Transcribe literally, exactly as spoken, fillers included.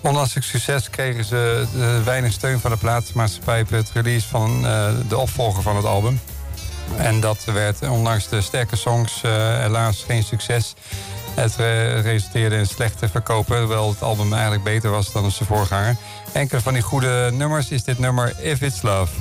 Ondanks het succes kregen ze uh, weinig steun van de plaatsmaatschappij bij het release van uh, de opvolger van het album. En dat werd ondanks de sterke songs uh, helaas geen succes. Het uh, resulteerde in slechte verkopen, terwijl het album eigenlijk beter was dan zijn voorganger. Enkele van die goede nummers is dit nummer If It's Love.